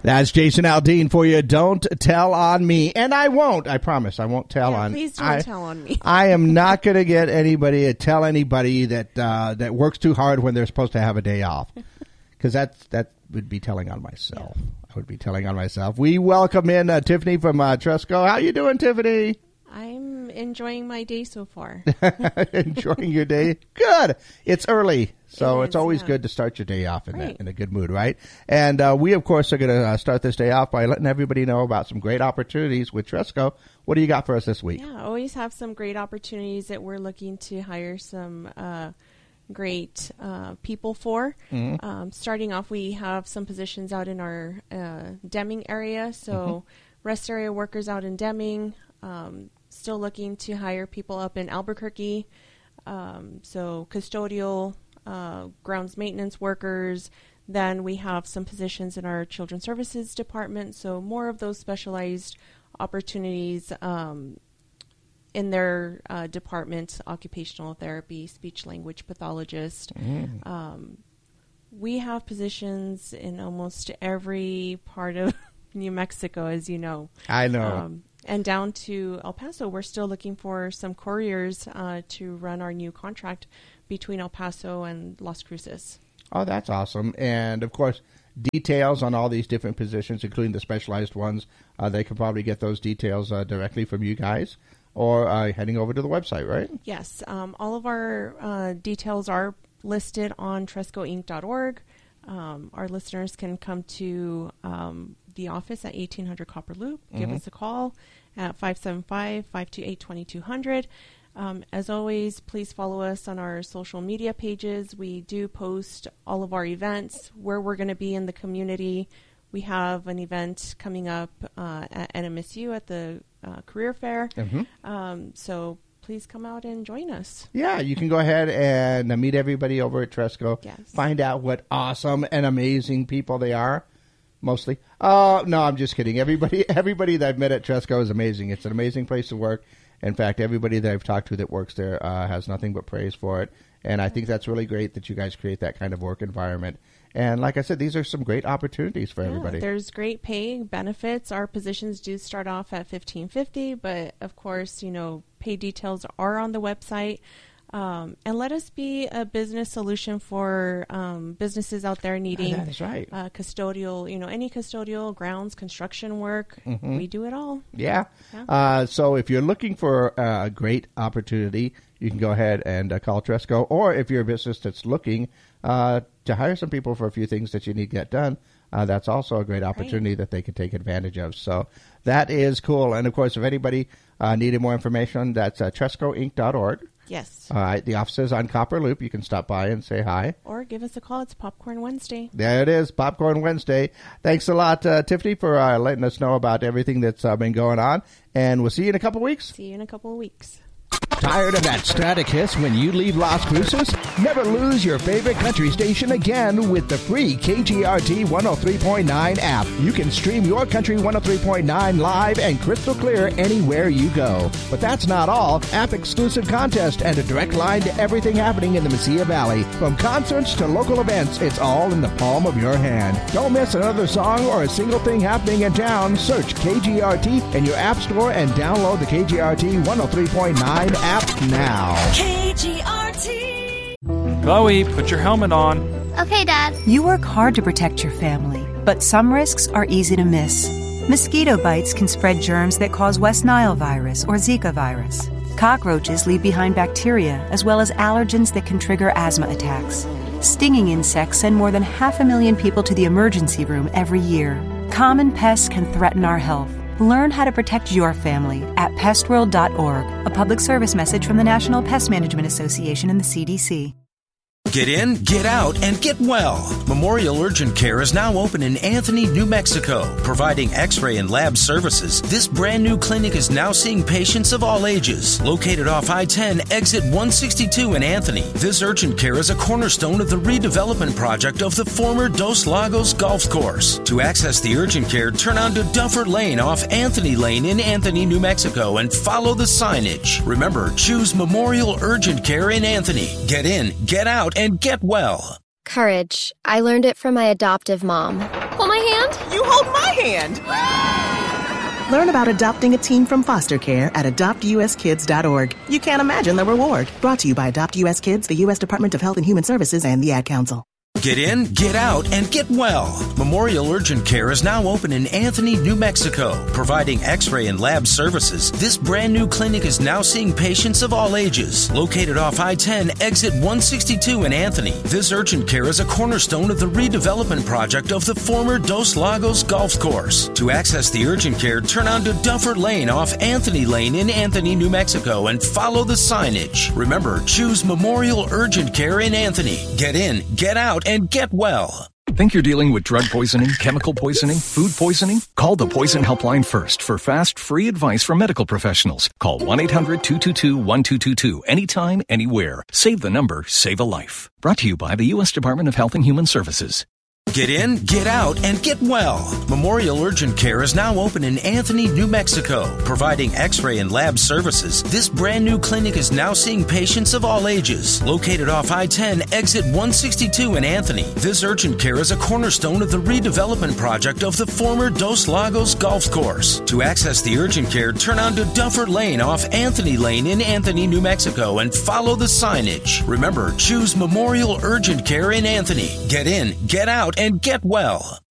That's Jason Aldean for you. Don't tell on me. And I won't. I promise. I won't tell on. Please don't tell on me. I am not going to get anybody to tell anybody that works too hard when they're supposed to have a day off. Because that would be telling on myself. Yeah. I would be telling on myself. We welcome in Tiffany from Tresco. How you doing, Tiffany? I'm enjoying my day so far. Enjoying your day? Good. It's early, so it's always good to start your day off in a good mood, right? And we, of course, are going to start this day off by letting everybody know about some great opportunities with Tresco. What do you got for us this week? Yeah, always have some great opportunities that we're looking to hire some great people for. Mm-hmm. Starting off, we have some positions out in our Deming area, so rest area workers out in Deming. Still looking to hire people up in Albuquerque, so custodial, grounds maintenance workers. Then we have some positions in our children's services department, so more of those specialized opportunities in their department, occupational therapy, speech language pathologist. We have positions in almost every part of New Mexico, as you know. I know. And down to El Paso, we're still looking for some couriers to run our new contract between El Paso and Las Cruces. Oh, that's awesome. And, of course, details on all these different positions, including the specialized ones, they could probably get those details directly from you guys or heading over to the website, right? Yes. All of our details are listed on trescoinc.org. Our listeners can come to the office at 1800 Copper Loop. Give us a call at 575-528-2200. As always, please follow us on our social media pages. We do post all of our events, where we're going to be in the community. We have an event coming up at NMSU at the career fair. So please come out and join us. Yeah, you can go ahead and meet everybody over at Tresco. Yes. Find out what awesome and amazing people they are. Mostly. No, I'm just kidding. Everybody that I've met at Tresco is amazing. It's an amazing place to work. In fact, everybody that I've talked to that works there has nothing but praise for it. And I think that's really great that you guys create that kind of work environment. And like I said, these are some great opportunities for everybody. There's great pay, benefits. Our positions do start off at $15.50, but of course, pay details are on the website. And let us be a business solution for businesses out there needing that is right. Custodial, any custodial, grounds, construction work. We do it all. Yeah. So if you're looking for a great opportunity, you can go ahead and call Tresco. Or if you're a business that's looking to hire some people for a few things that you need to get done, that's also a great opportunity that they can take advantage of. So that is cool. And, of course, if anybody needed more information, that's trescoinc.org. Yes. All right. The office is on Copper Loop. You can stop by and say hi. Or give us a call. It's Popcorn Wednesday. There it is, Popcorn Wednesday. Thanks a lot, Tiffany, for letting us know about everything that's been going on. And we'll see you in a couple weeks. See you in a couple of weeks. Tired of that static hiss when you leave Las Cruces? Never lose your favorite country station again with the free KGRT 103.9 app. You can stream your Country 103.9 live and crystal clear anywhere you go. But that's not all. App-exclusive contest and a direct line to everything happening in the Mesilla Valley. From concerts to local events, it's all in the palm of your hand. Don't miss another song or a single thing happening in town. Search KGRT in your app store and download the KGRT 103.9 app now. KGRT. Chloe, put your helmet on. Okay, Dad. You work hard to protect your family, but some risks are easy to miss. Mosquito bites can spread germs that cause West Nile virus or Zika virus. Cockroaches leave behind bacteria as well as allergens that can trigger asthma attacks. Stinging insects send more than 500,000 people to the emergency room every year. Common pests can threaten our health. Learn how to protect your family at pestworld.org, a public service message from the National Pest Management Association and the CDC. Get in, get out, and get well. Memorial Urgent Care is now open in Anthony, New Mexico, providing x-ray and lab services. This brand new clinic is now seeing patients of all ages. Located off I-10, exit 162 in Anthony, this urgent care is a cornerstone of the redevelopment project of the former Dos Lagos Golf Course. To access the urgent care, turn onto Duffer Lane off Anthony Lane in Anthony, New Mexico, and follow the signage. Remember, choose Memorial Urgent Care in Anthony. Get in, get out, and get well. Courage. I learned it from my adoptive mom. Hold my hand. You hold my hand. Learn about adopting a teen from foster care at adoptuskids.org. You can't imagine the reward. Brought to you by Adopt US Kids, the U.S. Department of Health and Human Services, and the Ad Council. Get in, get out, and get well. Memorial Urgent Care is now open in Anthony, New Mexico, providing x-ray and lab services. This brand new clinic is now seeing patients of all ages. Located off I-10, exit 162 in Anthony, this urgent care is a cornerstone of the redevelopment project of the former Dos Lagos Golf Course. To access the urgent care, turn onto Duffer Lane off Anthony Lane in Anthony, New Mexico, and follow the signage. Remember, choose Memorial Urgent Care in Anthony. Get in, get out, and get well. Think you're dealing with drug poisoning, chemical poisoning, food poisoning? Call the Poison Helpline first for fast, free advice from medical professionals. Call 1-800-222-1222 anytime, anywhere. Save the number, save a life. Brought to you by the U.S. Department of Health and Human Services. Get in, get out, and get well. Memorial Urgent Care is now open in Anthony, New Mexico, providing x-ray and lab services. This brand new clinic is now seeing patients of all ages. Located off I-10, exit 162 in Anthony, this urgent care is a cornerstone of the redevelopment project of the former Dos Lagos Golf Course. To access the urgent care, turn onto Duffer Lane off Anthony Lane in Anthony, New Mexico, and follow the signage. Remember, choose Memorial Urgent Care in Anthony. Get in, get out, and get well.